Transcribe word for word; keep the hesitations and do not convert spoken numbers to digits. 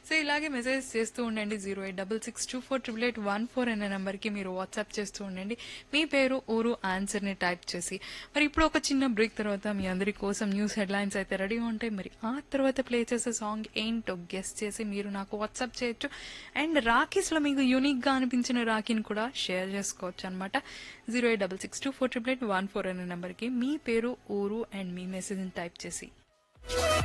So ఇలాగే message చేస్తూ ఉండండి. Zero eight double six two four triple eight one four అనే నెంబర్కి మీరు వాట్సాప్ చేస్తూ ఉండండి మీ పేరు ఊరు ఆన్సర్ని టైప్ చేసి. మరి ఇప్పుడు ఒక చిన్న బ్రేక్ తర్వాత మీ అందరి కోసం న్యూస్ హెడ్లైన్స్ అయితే రెడీగా ఉంటాయి. మరి ఆ తర్వాత ప్లే చేసే సాంగ్ ఏంటో గెస్ చేసి మీరు నాకు వాట్సాప్ చేయొచ్చు. అండ్ రాఖీస్లో మీకు యూనిక్గా అనిపించిన రాఖీని కూడా షేర్ చేసుకోవచ్చు అనమాట. Zero eight double six two four triple eight one four అనే నెంబర్కి మీ పేరు ఊరు అండ్ మీ మెసేజ్ని టైప్ చేసి